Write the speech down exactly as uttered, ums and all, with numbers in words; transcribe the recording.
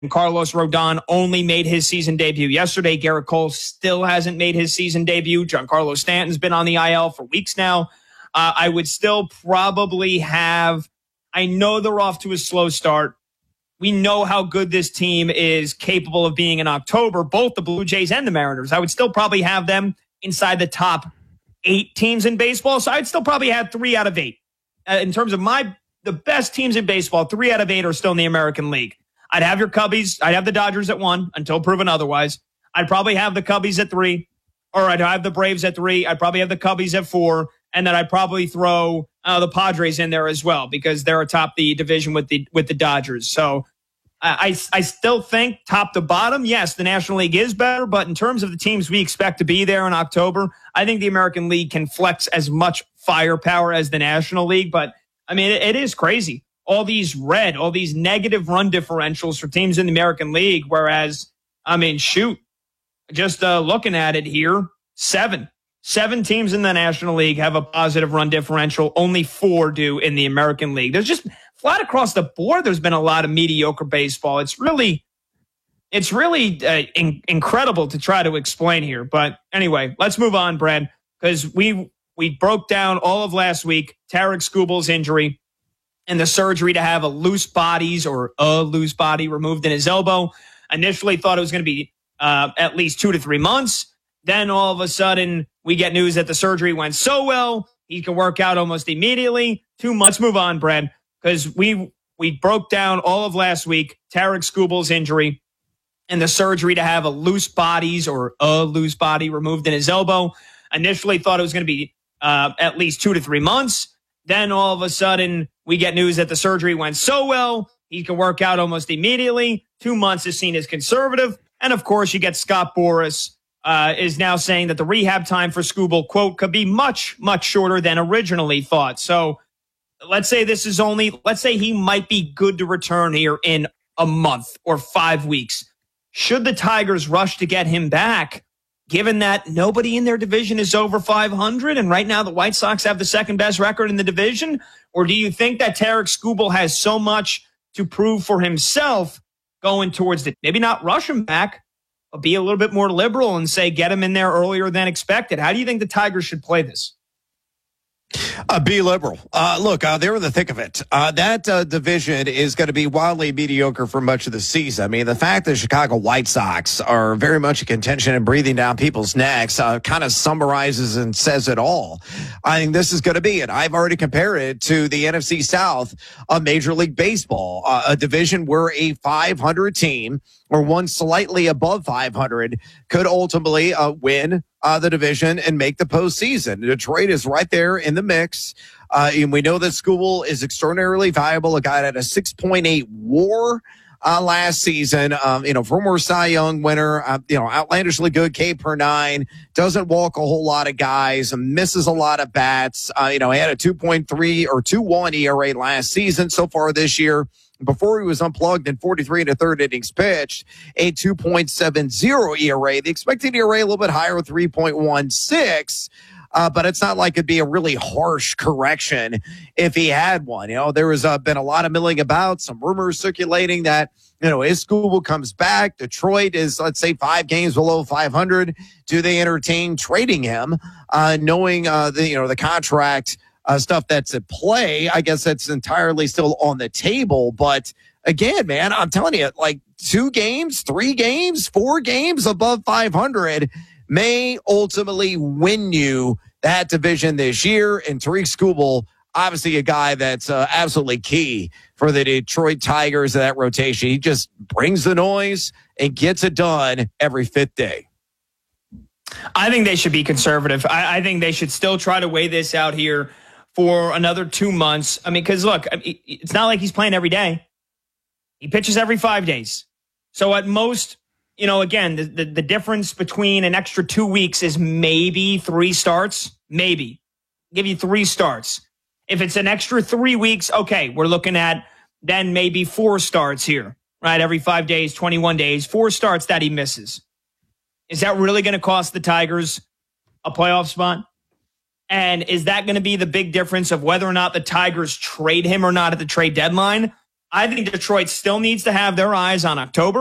Carlos Rodon only made his season debut yesterday. Garrett Cole still hasn't made his season debut. Giancarlo Stanton's been on the I L for weeks now. Uh, I would still probably have, I know they're off to a slow start. We know how good this team is capable of being in October, both the Blue Jays and the Mariners. I would still probably have them inside the top eight teams in baseball. So I'd still probably have three out of eight. Uh, in terms of my, the best teams in baseball, three out of eight are still in the American League. I'd have your Cubbies. I'd have the Dodgers at one until proven otherwise. I'd probably have the Cubbies at three, or I'd have the Braves at three. I'd probably have the Cubbies at four, and then I'd probably throw uh, the Padres in there as well because they're atop the division with the with the Dodgers. So I, I, I still think top to bottom, yes, the National League is better, but in terms of the teams we expect to be there in October, I think the American League can flex as much firepower as the National League. But I mean, it, it is crazy. All these red, all these negative run differentials for teams in the American League. Whereas, I mean, shoot, just uh, looking at it here, seven, seven teams in the National League have a positive run differential. Only four do in the American League. There's just flat across the board. There's been a lot of mediocre baseball. It's really, it's really uh, in- incredible to try to explain here. But anyway, let's move on, Brad, because we, we broke down all of last week, Tarik Skubal's injury and the surgery to have a loose bodies or a loose body removed in his elbow. Initially thought it was going to be uh, at least two to three months. Then all of a sudden we get news that the surgery went so well, he can work out almost immediately. Two months. Move on, Brad, because we we broke down all of last week, Tarik Skubal's injury and the surgery to have a loose bodies or a loose body removed in his elbow. Initially thought it was going to be uh, at least two to three months. Then all of a sudden we get news that the surgery went so well, he can work out almost immediately. Two months is seen as conservative. And of course, you get Scott Boras uh, is now saying that the rehab time for Skubal, quote, could be much, much shorter than originally thought. So let's say this is only, let's say he might be good to return here in a month or five weeks. Should the Tigers rush to get him back, given that nobody in their division is over five hundred, and right now the White Sox have the second best record in the division? Or do you think that Tarik Skubal has so much to prove for himself going towards the, maybe not rush him back, but be a little bit more liberal and say, get him in there earlier than expected? How do you think the Tigers should play this? Uh, be liberal. Uh, look, uh, they're in the thick of it. Uh, that uh, division is going to be wildly mediocre for much of the season. I mean, the fact that Chicago White Sox are very much in contention and breathing down people's necks uh, kind of summarizes and says it all. I think this is going to be it. I've already compared it to the N F C South of Major League Baseball, uh, a division where a five hundred team or one slightly above five hundred could ultimately uh, win uh, the division and make the postseason. Detroit is right there in the mix. Uh, and we know that Skubal is extraordinarily valuable. A guy that had a six point eight WAR uh, last season. Um, you know, former Cy Young winner, uh, you know, outlandishly good K per nine, doesn't walk a whole lot of guys, misses a lot of bats. Uh, you know, he had a two point three or two one E R A last season. So far this year, before he was unplugged in forty-three and a third innings pitched, a two point seven oh E R A. The expected E R A a little bit higher, three point one six. Uh, but it's not like it'd be a really harsh correction if he had one. You know, there has uh, been a lot of milling about, some rumors circulating that, you know, if Skubal comes back, Detroit is, let's say, five games below five hundred. Do they entertain trading him, uh, knowing uh, the, you know, the contract Uh, stuff that's at play? I guess that's entirely still on the table. But again, man, I'm telling you, like two games, three games, four games above five hundred may ultimately win you that division this year. And Tarik Skubal, obviously a guy that's uh, absolutely key for the Detroit Tigers of that rotation. He just brings the noise and gets it done every fifth day. I think they should be conservative. I, I think they should still try to weigh this out here for another two months. I mean, because look, it's not like he's playing every day. He pitches every five days. So at most, you know, again, the, the, the difference between an extra two weeks is maybe three starts. Maybe. Give you three starts. If it's an extra three weeks, okay, we're looking at then maybe four starts here, right? Every five days, twenty-one days, four starts that he misses. Is that really going to cost the Tigers a playoff spot? And is that going to be the big difference of whether or not the Tigers trade him or not at the trade deadline? I think Detroit still needs to have their eyes on October.